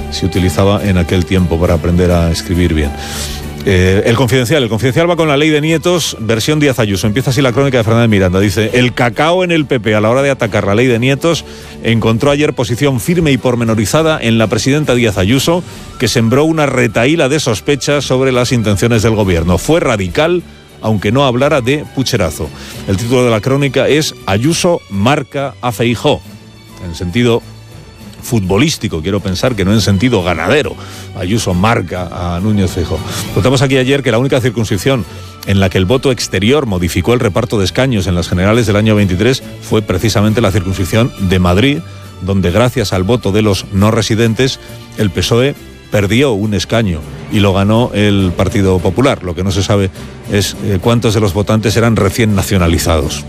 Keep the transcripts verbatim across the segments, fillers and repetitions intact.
se utilizaba en aquel tiempo para aprender a escribir bien. Eh, el Confidencial, el Confidencial va con la ley de nietos, versión Díaz Ayuso. Empieza así la crónica de Fernández Miranda. Dice, el cacao en el P P a la hora de atacar la ley de nietos encontró ayer posición firme y pormenorizada en la presidenta Díaz Ayuso, que sembró una retahíla de sospechas sobre las intenciones del gobierno. Fue radical, aunque no hablara de pucherazo. El título de la crónica es Ayuso marca a Feijóo, en sentido futbolístico, quiero pensar, que no en sentido ganadero. Ayuso marca a Núñez Feijóo. Contamos aquí ayer que la única circunscripción en la que el voto exterior modificó el reparto de escaños en las generales del año veintitrés fue precisamente la circunscripción de Madrid, donde gracias al voto de los no residentes, el P S O E perdió un escaño y lo ganó el Partido Popular. Lo que no se sabe es eh, cuántos de los votantes eran recién nacionalizados.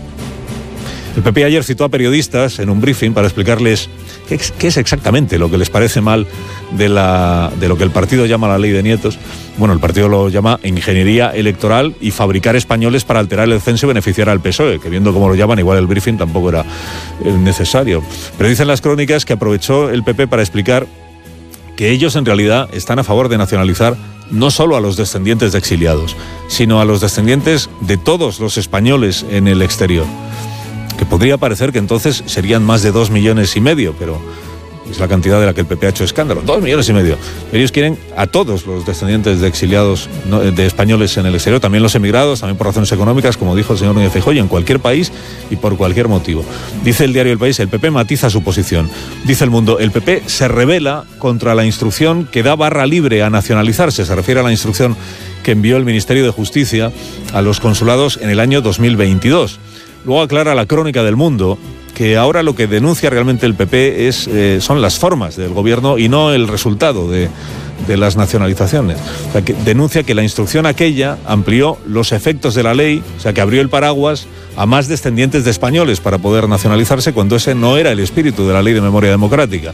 El P P ayer citó a periodistas en un briefing para explicarles qué, qué es exactamente lo que les parece mal de, la, de lo que el partido llama la ley de nietos. Bueno, el partido lo llama ingeniería electoral y fabricar españoles para alterar el censo y beneficiar al P S O E, que viendo cómo lo llaman, igual el briefing tampoco era necesario. Pero dicen las crónicas que aprovechó el P P para explicar que ellos en realidad están a favor de nacionalizar no solo a los descendientes de exiliados, sino a los descendientes de todos los españoles en el exterior. Que podría parecer que entonces serían más de dos millones y medio, pero es la cantidad de la que el P P ha hecho escándalo, dos millones y medio. Ellos quieren a todos los descendientes de exiliados, no, de españoles en el exterior, también los emigrados, también por razones económicas, como dijo el señor Núñez Feijóo, en cualquier país y por cualquier motivo. Dice el diario El País, el P P matiza su posición. Dice El Mundo, el P P se rebela contra la instrucción que da barra libre a nacionalizarse. Se refiere a la instrucción que envió el Ministerio de Justicia a los consulados en el año dos mil veintidós. Luego aclara la crónica del Mundo que ahora lo que denuncia realmente el P P es, eh, son las formas del gobierno y no el resultado de, de las nacionalizaciones. O sea, que denuncia que la instrucción aquella amplió los efectos de la ley, o sea, que abrió el paraguas a más descendientes de españoles para poder nacionalizarse, cuando ese no era el espíritu de la Ley de Memoria Democrática.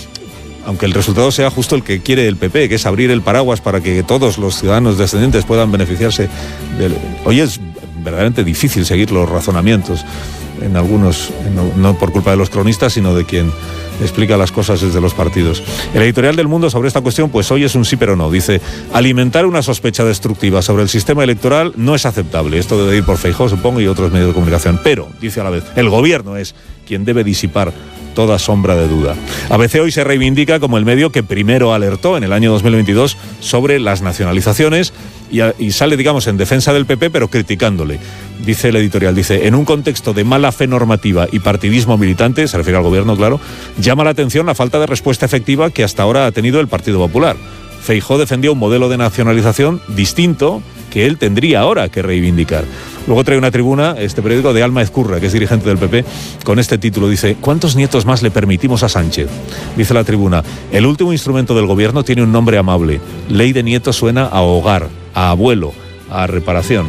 Aunque el resultado sea justo el que quiere el P P, que es abrir el paraguas para que todos los ciudadanos descendientes puedan beneficiarse del... Hoy es verdaderamente difícil seguir los razonamientos en algunos, no, no por culpa de los cronistas, sino de quien explica las cosas desde los partidos. El editorial del Mundo sobre esta cuestión, pues hoy es un sí pero no. Dice, alimentar una sospecha destructiva sobre el sistema electoral no es aceptable. Esto debe ir por Feijóo, supongo, y otros medios de comunicación. Pero, dice a la vez, el gobierno es quien debe disipar toda sombra de duda. A B C hoy se reivindica como el medio que primero alertó en el año dos mil veintidós sobre las nacionalizaciones y, a, y sale, digamos, en defensa del P P, pero criticándole. Dice el editorial, dice, en un contexto de mala fe normativa y partidismo militante, se refiere al gobierno, claro, llama la atención la falta de respuesta efectiva que hasta ahora ha tenido el Partido Popular. Feijóo defendió un modelo de nacionalización distinto que él tendría ahora que reivindicar. Luego trae una tribuna, este periódico, de Alma Ezcurra, que es dirigente del P P, con este título. Dice, ¿cuántos nietos más le permitimos a Sánchez? Dice la tribuna, el último instrumento del gobierno tiene un nombre amable. Ley de nietos suena a hogar, a abuelo, a reparación.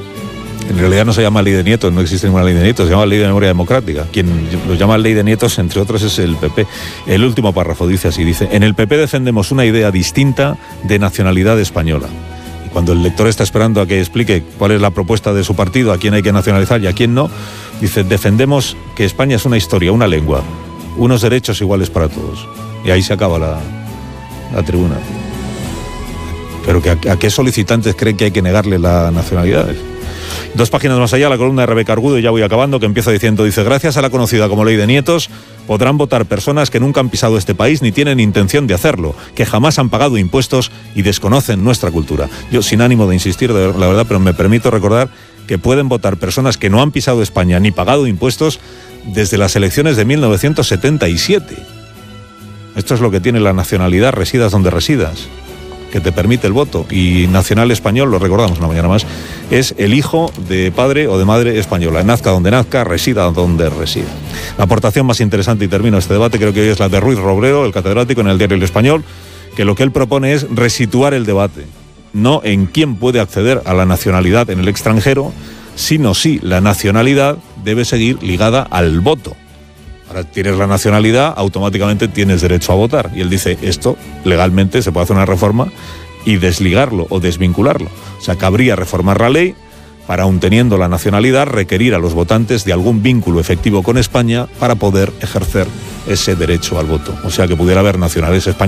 En realidad no se llama ley de nietos, no existe ninguna ley de nietos, se llama ley de memoria democrática. Quien lo llama ley de nietos, entre otros, es el P P. El último párrafo dice así, dice, en el P P defendemos una idea distinta de nacionalidad española. Y cuando el lector está esperando a que explique cuál es la propuesta de su partido, a quién hay que nacionalizar y a quién no, dice, defendemos que España es una historia, una lengua, unos derechos iguales para todos. Y ahí se acaba la, la tribuna. Pero que a, ¿a qué solicitantes creen que hay que negarle la nacionalidad? Dos páginas más allá, la columna de Rebeca Argudo, y ya voy acabando, que empieza diciendo, dice, gracias a la conocida como ley de nietos, podrán votar personas que nunca han pisado este país ni tienen intención de hacerlo, que jamás han pagado impuestos y desconocen nuestra cultura. Yo, sin ánimo de insistir, de la verdad, pero me permito recordar que pueden votar personas que no han pisado España ni pagado impuestos desde las elecciones de mil novecientos setenta y siete. Esto es lo que tiene la nacionalidad, residas donde residas, que te permite el voto. Y nacional español, lo recordamos una mañana más, es el hijo de padre o de madre española. Nazca donde nazca, resida donde resida. La aportación más interesante, y termino este debate, creo que hoy es la de Ruiz Robrero, el catedrático en el diario El Español, que lo que él propone es resituar el debate, no en quién puede acceder a la nacionalidad en el extranjero, sino si la nacionalidad debe seguir ligada al voto. Ahora tienes la nacionalidad, automáticamente tienes derecho a votar. Y él dice, esto legalmente se puede hacer una reforma y desligarlo o desvincularlo. O sea, cabría reformar la ley para, aun teniendo la nacionalidad, requerir a los votantes de algún vínculo efectivo con España para poder ejercer ese derecho al voto. O sea, que pudiera haber nacionales españoles